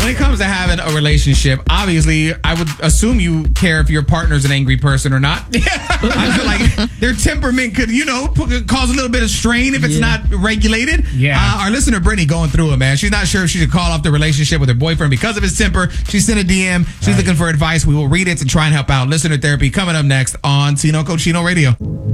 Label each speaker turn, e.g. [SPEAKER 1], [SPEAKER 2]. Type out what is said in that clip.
[SPEAKER 1] When it comes to having a relationship, obviously, I would assume you care if your partner's an angry person or not. I feel like their temperament could, cause a little bit of strain if it's not regulated.
[SPEAKER 2] Yeah.
[SPEAKER 1] Our listener, Brittany, going through it, man. She's not sure if she should call off the relationship with her boyfriend because of his temper. She sent a DM. She's looking for advice. We will read it to try and help out. Listener therapy coming up next on Tino Cochino Radio.